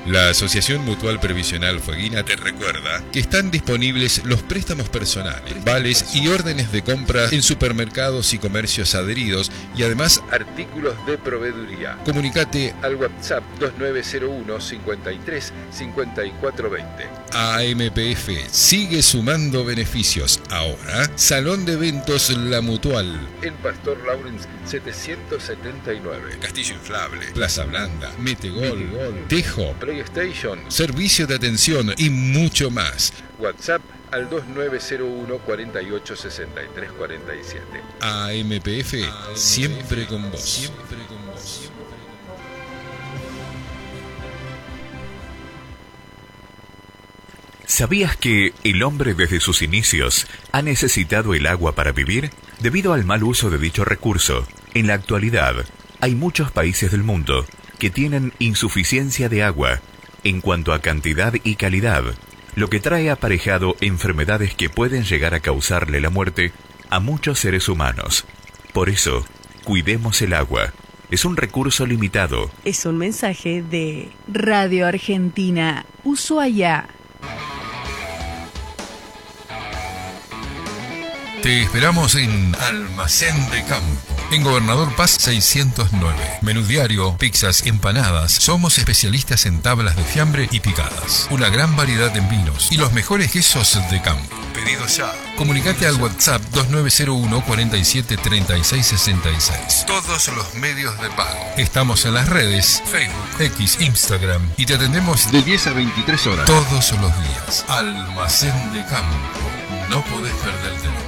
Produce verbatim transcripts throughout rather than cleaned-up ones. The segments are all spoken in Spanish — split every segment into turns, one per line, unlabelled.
La Asociación Mutual Previsional Fueguina te recuerda que están disponibles los préstamos personales, vales y órdenes de compra en supermercados y comercios adheridos y además artículos de proveeduría. Comunicate al WhatsApp dos nueve cero uno cincuenta y tres cincuenta y cuatro veinte. A M P F sigue sumando beneficios. Ahora, Salón de Eventos La Mutual en Pastor Lawrence setecientos setenta y nueve. Castillo inflable, Plaza Blanda, Metegol, Tejo, PlayStation, servicio de atención y mucho más. WhatsApp al dos nueve cero uno cuarenta y ocho sesenta y tres cuarenta y siete. A M P F, siempre con vos. Siempre con vos.
¿Sabías que el hombre desde sus inicios ha necesitado el agua para vivir? Debido al mal uso de dicho recurso, en la actualidad hay muchos países del mundo que tienen insuficiencia de agua en cuanto a cantidad y calidad, lo que trae aparejado enfermedades que pueden llegar a causarle la muerte a muchos seres humanos. Por eso, cuidemos el agua. Es un recurso limitado.
Es un mensaje de Radio Argentina, Ushuaia.
Te esperamos en Almacén de Campo, en Gobernador Paz seiscientos nueve. Menú diario, pizzas, empanadas. Somos especialistas en tablas de fiambre y picadas. Una gran variedad en vinos y los mejores quesos de campo. Pedido ya. Comunicate al WhatsApp dos nueve cero uno cuarenta y siete treinta y seis sesenta y seis. Todos los medios de pago. Estamos en las redes, Facebook, X, Instagram y te atendemos de diez a veintitrés horas. Todos los días. Almacén de Campo. No podés perdértelo.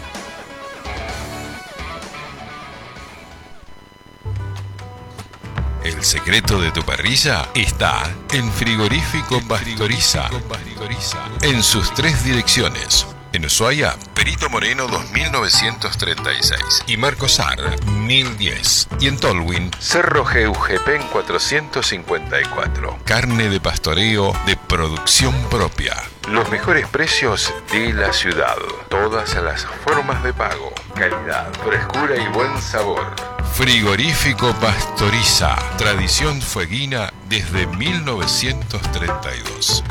El secreto de tu parrilla está en Frigorífico Pastoriza, en sus tres direcciones. En Ushuaia, Perito Moreno dos mil novecientos treinta y seis y Marcos Sar mil diez. Y en Tolwyn, Cerro Geujepen cuatrocientos cincuenta y cuatro. Carne de pastoreo de producción propia. Los mejores precios de la ciudad. Todas las formas de pago. Calidad, frescura y buen sabor. Frigorífico Pastoriza. Tradición fueguina desde mil novecientos treinta y dos.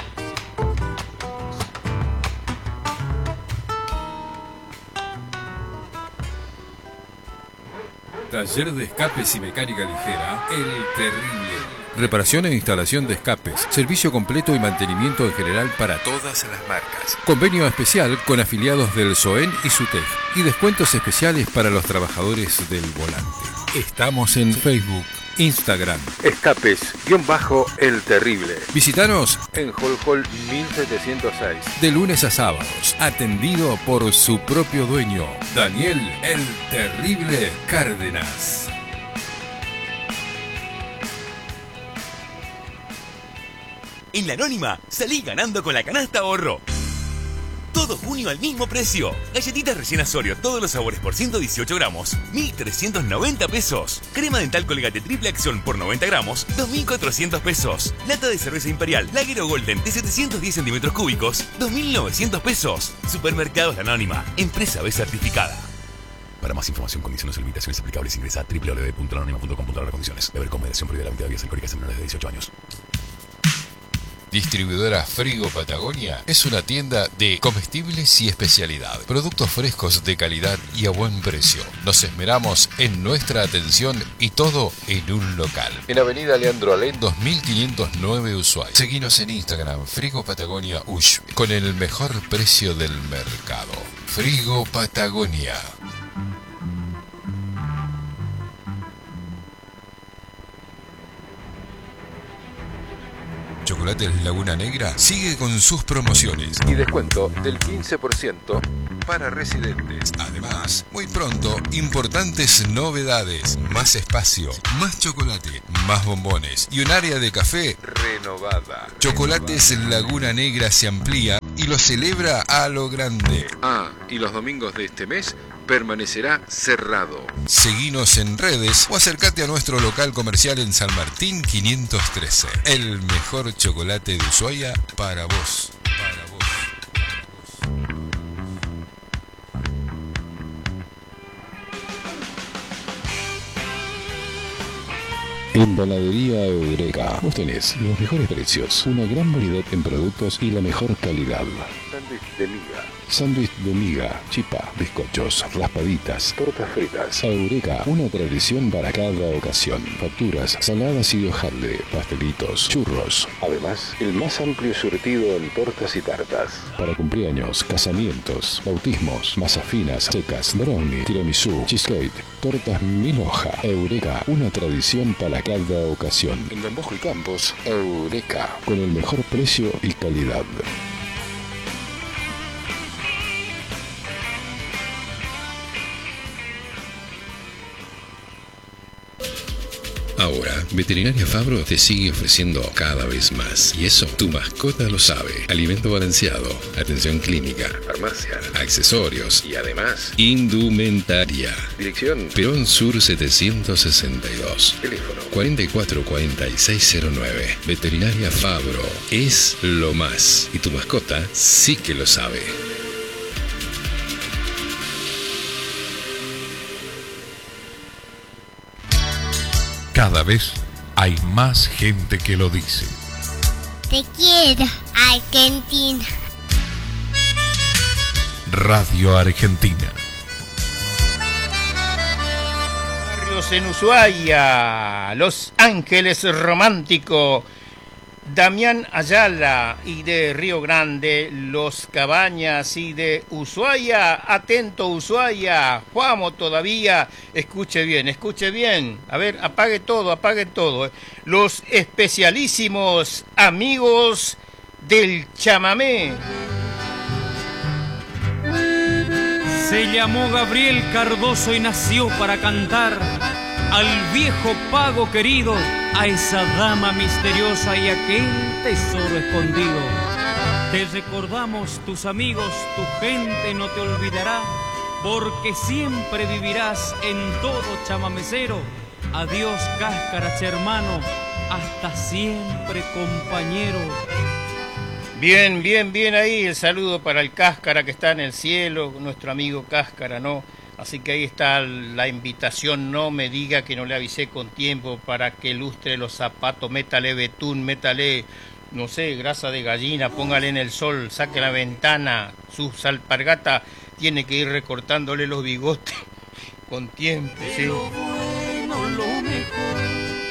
Taller de escapes y mecánica ligera, El Terrible. Reparación e instalación de escapes, servicio completo y mantenimiento en general para todas las marcas. Convenio especial con afiliados del SOEN y SUTEF y descuentos especiales para los trabajadores del volante. Estamos en Facebook, Instagram, Escapes-El Terrible. Visítanos en Hall Hall mil setecientos seis. De lunes a sábados, atendido por su propio dueño, Daniel El Terrible Cárdenas.
En La Anónima, salí ganando con la canasta ahorro. Todo junio al mismo precio. Galletitas rellenas Oreo, todos los sabores por ciento dieciocho gramos, mil trescientos noventa pesos. Crema dental Colgate triple acción por noventa gramos, dos mil cuatrocientos pesos. Lata de cerveza Imperial Lager o Golden de setecientos diez centímetros cúbicos, dos mil novecientos pesos. Supermercados La Anónima, empresa B certificada. Para más información, condiciones y limitaciones aplicables, ingresa a doble u doble u doble u punto la anónima punto com punto a r. Condiciones. Beber con moderación, prohibida la venta de bebidas alcohólicas a menores de dieciocho años.
Distribuidora Frigo Patagonia es una tienda de comestibles y especialidad. Productos frescos de calidad y a buen precio. Nos esmeramos en nuestra atención y todo en un local. En Avenida Leandro Alén dos mil quinientos nueve Ushuaia. Seguinos en Instagram, Frigo Patagonia Ush, con el mejor precio del mercado. Frigo Patagonia. Chocolates Laguna Negra sigue con sus promociones y descuento del quince por ciento para residentes. Además, muy pronto, importantes novedades, más espacio, más chocolate, más bombones y un área de café renovada. Chocolates Laguna Negra se amplía y lo celebra a lo grande. Ah, y los domingos de este mes permanecerá cerrado. Seguinos en redes o acércate a nuestro local comercial en San Martín quinientos trece. El mejor chocolate de Ushuaia para vos. Para vos.
Empanadería Eureka. Vos tenés los mejores precios, una gran variedad en productos y la mejor calidad. Sándwich de miga. Sándwich de miga, chipá, bizcochos, raspaditas, tortas fritas. Eureka, una tradición para cada ocasión. Facturas, saladas y de hojaldre, pastelitos, churros. Además, el más amplio surtido en tortas y tartas. Para cumpleaños, casamientos, bautismos, masas finas, secas, brownie, tiramisú, cheesecake, tortas mil hoja. Eureka, una tradición para cada ocasión. En Don Bosco y Campos, Eureka, con el mejor precio y calidad.
Ahora, Veterinaria Fabro te sigue ofreciendo cada vez más. Y eso, tu mascota lo sabe. Alimento balanceado, atención clínica, farmacia, accesorios y además, indumentaria. Dirección: Perón Sur setecientos sesenta y dos. Teléfono: cuarenta y cuatro cuarenta y seis cero nueve. Veterinaria Fabro es lo más. Y tu mascota sí que lo sabe.
Cada vez hay más gente que lo dice.
Te quiero, Argentina.
Radio Argentina.
Barrios en Ushuaia, Los Ángeles Romántico, Damián Ayala, y de Río Grande, Los Cabañas, y de Ushuaia, atento Ushuaia, Juamo todavía, escuche bien, escuche bien, a ver, apague todo, apague todo, los especialísimos amigos del chamamé.
Se llamó Gabriel Cardoso y nació para cantar al viejo pago querido, a esa dama misteriosa y aquel tesoro escondido. Te recordamos tus amigos, tu gente no te olvidará, porque siempre vivirás en todo chamamecero. Adiós Cáscara, hermano, hasta siempre compañero.
Bien, bien, bien ahí, el saludo para el Cáscara que está en el cielo, nuestro amigo Cáscara, ¿no? Así que ahí está la invitación, no me diga que no le avisé con tiempo para que lustre los zapatos, métale betún, métale, no sé, grasa de gallina, póngale en el sol, saque la ventana, su alpargata tiene que ir recortándole los bigotes con tiempo, ¿sí?
Lo bueno, lo mejor.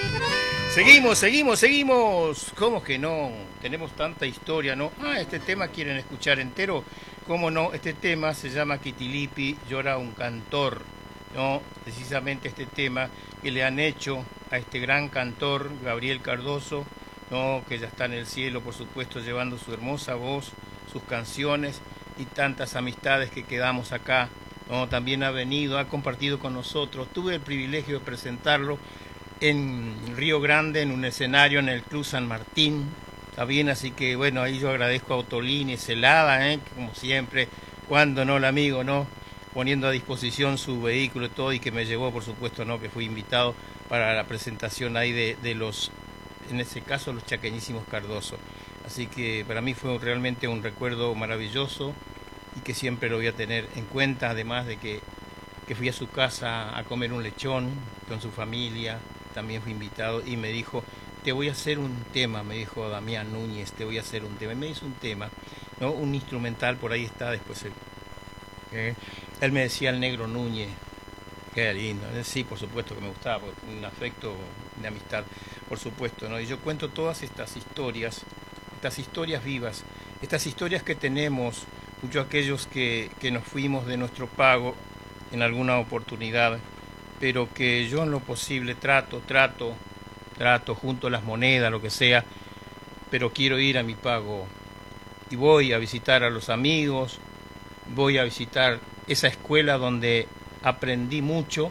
Seguimos, seguimos, seguimos. ¿Cómo que no? Tenemos tanta historia, ¿no? Ah, este tema quieren escuchar entero. ¿Cómo no? Este tema se llama Kitilipi, llora un cantor, ¿no? Precisamente este tema que le han hecho a este gran cantor, Gabriel Cardoso, ¿no? Que ya está en el cielo, por supuesto, llevando su hermosa voz, sus canciones y tantas amistades que quedamos acá, ¿no? También ha venido, ha compartido con nosotros. Tuve el privilegio de presentarlo en Río Grande, en un escenario en el Club San Martín. Está bien, así que bueno, ahí yo agradezco a Otolini, Celada, ¿eh? Como siempre, cuando no el amigo, ¿no? Poniendo a disposición su vehículo y todo, y que me llevó, por supuesto, ¿no? Que fui invitado para la presentación ahí de, de los, en ese caso, los chaqueñísimos Cardoso. Así que para mí fue realmente un recuerdo maravilloso y que siempre lo voy a tener en cuenta, además de que, que fui a su casa a comer un lechón con su familia, también fui invitado y me dijo: te voy a hacer un tema, me dijo Damián Núñez, te voy a hacer un tema. Y me hizo un tema, ¿no? Un instrumental, por ahí está después. Él, ¿eh? Él me decía el Negro Núñez, qué lindo. Sí, por supuesto que me gustaba, un afecto de amistad, por supuesto, ¿no? Y yo cuento todas estas historias, estas historias vivas, estas historias que tenemos, muchos aquellos que, que nos fuimos de nuestro pago en alguna oportunidad, pero que yo en lo posible trato, trato, trato junto a las monedas, lo que sea, pero quiero ir a mi pago y voy a visitar a los amigos, voy a visitar esa escuela donde aprendí mucho,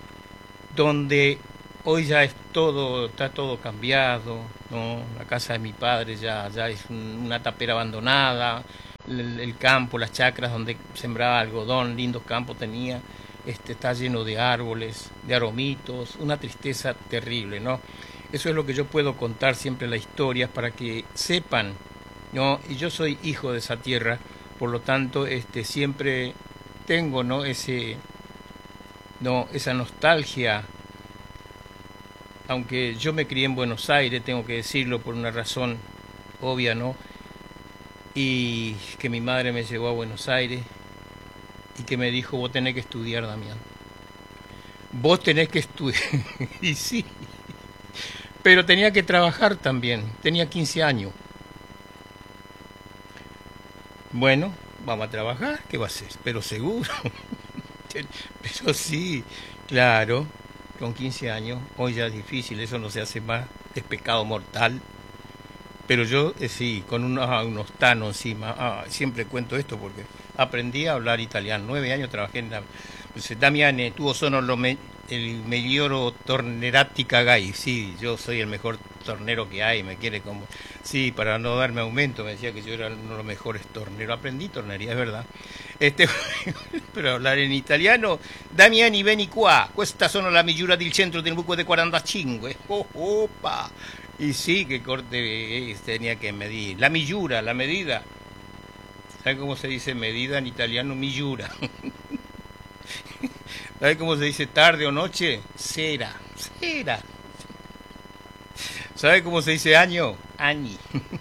donde hoy ya es todo, está todo cambiado, ¿no? La casa de mi padre ya, ya es una tapera abandonada, el, el campo, las chacras donde sembraba algodón, lindos campos tenía, este, está lleno de árboles, de aromitos, una tristeza terrible, ¿no? Eso es lo que yo puedo contar siempre, las historias, para que sepan, ¿no? Y yo soy hijo de esa tierra, por lo tanto, este, siempre tengo, ¿no? Ese, no, esa nostalgia aunque yo me crié en Buenos Aires, tengo que decirlo por una razón obvia, ¿no? Y que mi madre me llevó a Buenos Aires y que me dijo, vos tenés que estudiar, Damián. Vos tenés que estudiar. Y sí, pero tenía que trabajar también, tenía quince años. Bueno, vamos a trabajar, ¿qué va a hacer? Pero seguro. Pero sí, claro, con quince años, hoy ya es difícil, eso no se hace más, es pecado mortal. Pero yo, eh, sí, con unos, unos tanos encima, ah, siempre cuento esto porque aprendí a hablar italiano, nueve años trabajé en la... Pues, Damiane, tuvo sono lo me, el miglior tornerati cagai, sí, yo soy el mejor tornero que hay, me quiere como... Sí, para no darme aumento, me decía que yo era uno de los mejores torneros, aprendí tornería, es verdad. Este, pero hablar en italiano, Damiani veni qua, questa sono la misura del centro del buco de quarantacinque, oh, opa. Y sí, que corte eh, tenía que medir. La misura, la medida. ¿Sabe cómo se dice medida en italiano? Misura. ¿Sabe cómo se dice tarde o noche? Sera. Sera. ¿Sabe cómo se dice año? Añi.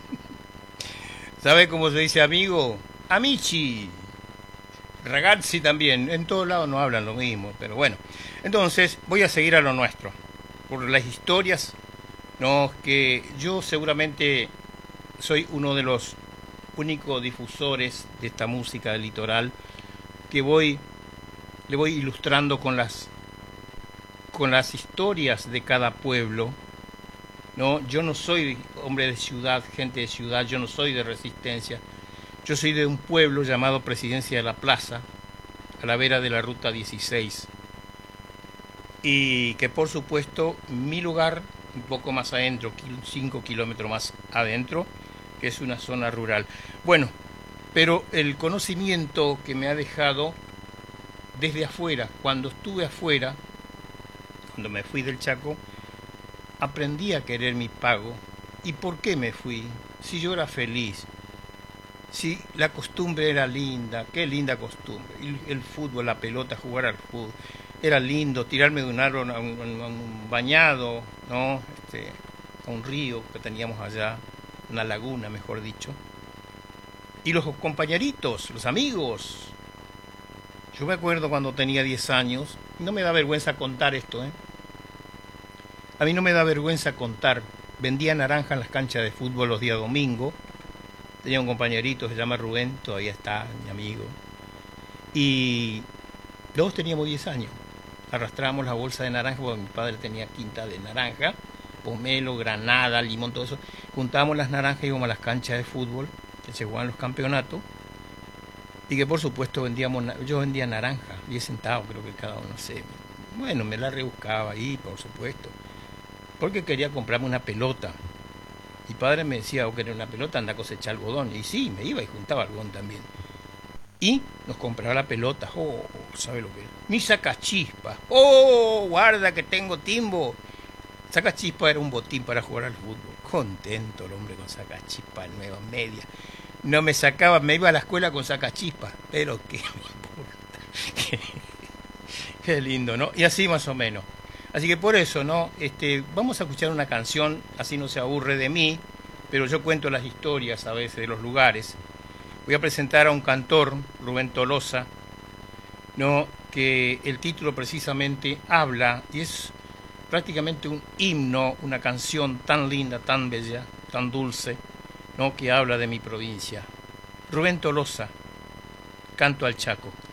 ¿Sabe cómo se dice amigo? Amici. Ragazzi también. En todos lados no hablan lo mismo, pero bueno. Entonces, voy a seguir a lo nuestro. Por las historias... No, que yo seguramente soy uno de los únicos difusores de esta música del litoral que voy le voy ilustrando con las con las historias de cada pueblo. No, yo no soy hombre de ciudad, gente de ciudad, yo no soy de Resistencia. Yo soy de un pueblo llamado Presidencia de la Plaza, a la vera de la ruta dieciséis. Y que por supuesto mi lugar un poco más adentro, cinco kilómetros más adentro, que es una zona rural. Bueno, pero el conocimiento que me ha dejado desde afuera, cuando estuve afuera, cuando me fui del Chaco, aprendí a querer mi pago. ¿Y por qué me fui? Si yo era feliz, si la costumbre era linda, qué linda costumbre, el, el fútbol, la pelota, jugar al fútbol. Era lindo tirarme de un árbol a un, a un bañado, ¿no? Este, a un río que teníamos allá, una laguna, mejor dicho. Y los compañeritos, los amigos. Yo me acuerdo cuando tenía diez años, no me da vergüenza contar esto, ¿eh? A mí no me da vergüenza contar. Vendía naranja en las canchas de fútbol los días domingos. Tenía un compañerito, se llama Rubén, todavía está, mi amigo. Y los dos teníamos diez años. Arrastrábamos la bolsa de naranja, porque mi padre tenía quinta de naranja, pomelo, granada, limón, todo eso. Juntábamos las naranjas y íbamos a las canchas de fútbol, que se jugaban los campeonatos, y que por supuesto vendíamos, yo vendía naranja, diez centavos creo que cada uno, no sé. Bueno, me la rebuscaba ahí, por supuesto, porque quería comprarme una pelota. Mi padre me decía, o querés una pelota, anda a cosechar algodón. Y sí, me iba y juntaba algodón también. Y nos compraba la pelota. Oh, ¿sabe lo que era? Mi sacachispa. Oh, guarda que tengo timbo. Sacachispa era un botín para jugar al fútbol. Contento el hombre con sacachispa nueva, media. No me sacaba, me iba a la escuela con sacachispa. Pero qué me importa. Qué, qué lindo, ¿no? Y así más o menos. Así que por eso, ¿no? Este, vamos a escuchar una canción, así no se aburre de mí, pero yo cuento las historias a veces de los lugares. Voy a presentar a un cantor, Rubén Tolosa, ¿no? Que el título precisamente habla, y es prácticamente un himno, una canción tan linda, tan bella, tan dulce, ¿no? Que habla de mi provincia. Rubén Tolosa, Canto al Chaco.